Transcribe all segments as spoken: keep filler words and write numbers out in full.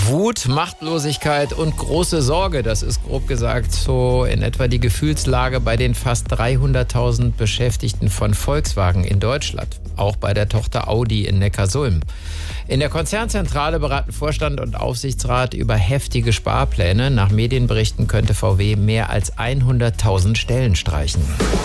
Wut, Machtlosigkeit und große Sorge, das ist grob gesagt so in etwa die Gefühlslage bei den fast dreihunderttausend Beschäftigten von Volkswagen in Deutschland. Auch bei der Tochter Audi in Neckarsulm. In der Konzernzentrale beraten Vorstand und Aufsichtsrat über heftige Sparpläne. Nach Medienberichten könnte V W mehr als hunderttausend Stellen streichen.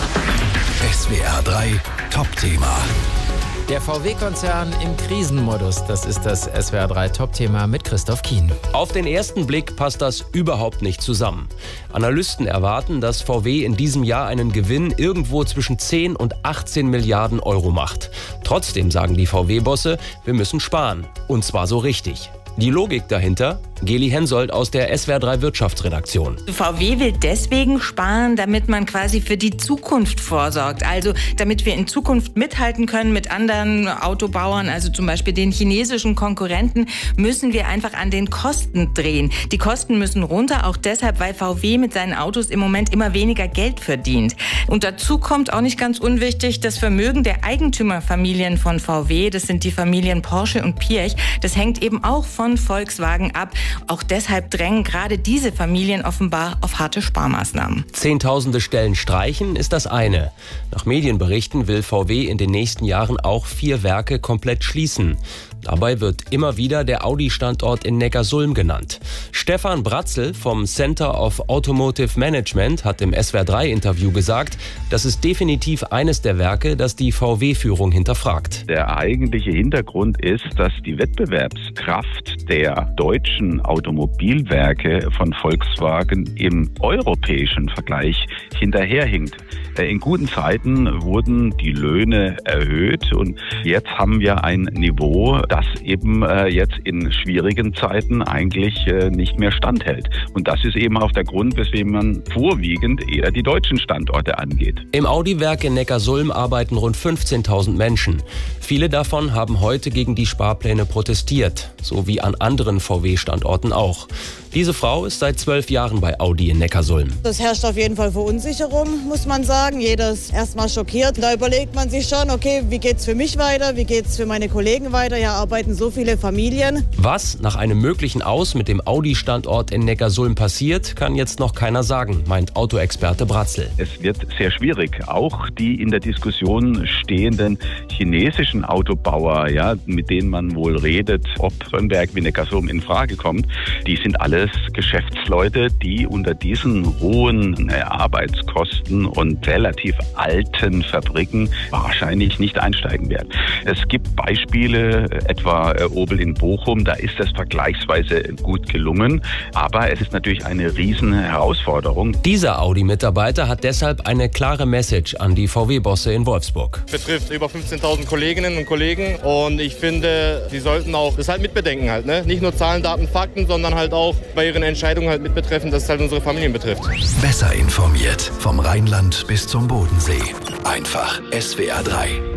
S W R drei Top-Thema. Der V W-Konzern im Krisenmodus, das ist das S W R drei Top-Thema mit Christoph Kien. Auf den ersten Blick passt das überhaupt nicht zusammen. Analysten erwarten, dass V W in diesem Jahr einen Gewinn irgendwo zwischen zehn und achtzehn Milliarden Euro macht. Trotzdem sagen die V W-Bosse, wir müssen sparen. Und zwar so richtig. Die Logik dahinter? Geli Hensoldt aus der S W R drei Wirtschaftsredaktion. V W will deswegen sparen, damit man quasi für die Zukunft vorsorgt. Also damit wir in Zukunft mithalten können mit anderen Autobauern, also zum Beispiel den chinesischen Konkurrenten, müssen wir einfach an den Kosten drehen. Die Kosten müssen runter, auch deshalb, weil V W mit seinen Autos im Moment immer weniger Geld verdient. Und dazu kommt auch nicht ganz unwichtig, das Vermögen der Eigentümerfamilien von V W, das sind die Familien Porsche und Piech, das hängt eben auch von Volkswagen ab. Auch deshalb drängen gerade diese Familien offenbar auf harte Sparmaßnahmen. Zehntausende Stellen streichen ist das eine. Nach Medienberichten will V W in den nächsten Jahren auch vier Werke komplett schließen. Dabei wird immer wieder der Audi-Standort in Neckarsulm genannt. Stefan Bratzel vom Center of Automotive Management hat im S W R drei Interview gesagt, das ist definitiv eines der Werke, das die V W-Führung hinterfragt. Der eigentliche Hintergrund ist, dass die Wettbewerbskraft der deutschen Automobilwerke von Volkswagen im europäischen Vergleich hinterherhinkt. In guten Zeiten wurden die Löhne erhöht und jetzt haben wir ein Niveau, das eben jetzt in schwierigen Zeiten eigentlich nicht mehr standhält. Und das ist eben auch der Grund, weswegen man vorwiegend eher die deutschen Standorte angeht. Im Audi-Werk in Neckarsulm arbeiten rund fünfzehntausend Menschen. Viele davon haben heute gegen die Sparpläne protestiert, so wie an anderen V W-Standorten auch. Diese Frau ist seit zwölf Jahren bei Audi in Neckarsulm. Es herrscht auf jeden Fall Verunsicherung, muss man sagen. Jeder ist erstmal schockiert. Da überlegt man sich schon, okay, wie geht's für mich weiter, wie geht's für meine Kollegen weiter? Hier arbeiten so viele Familien. Was nach einem möglichen Aus mit dem Audi-Standort in Neckarsulm passiert, kann jetzt noch keiner sagen, meint Autoexperte Bratzel. Es wird sehr schwierig. Auch die in der Diskussion stehenden chinesischen Autobauer, ja, mit denen man wohl redet, ob so ein Werk wie Neckarsulm in Frage kommt, die sind alle Geschäftsleute, die unter diesen hohen Arbeitskosten und relativ alten Fabriken wahrscheinlich nicht einsteigen werden. Es gibt Beispiele, etwa Opel in Bochum, da ist das vergleichsweise gut gelungen, aber es ist natürlich eine riesen Herausforderung. Dieser Audi-Mitarbeiter hat deshalb eine klare Message an die V W-Bosse in Wolfsburg. Betrifft über fünfzehntausend Kolleginnen und Kollegen und ich finde, sie sollten auch das halt mitbedenken halt, ne? Nicht nur Zahlen, Daten, Fakten, sondern halt auch bei ihren Entscheidungen halt mit betreffen, dass es halt unsere Familien betrifft. Besser informiert vom Rheinland bis zum Bodensee. Einfach S W R drei.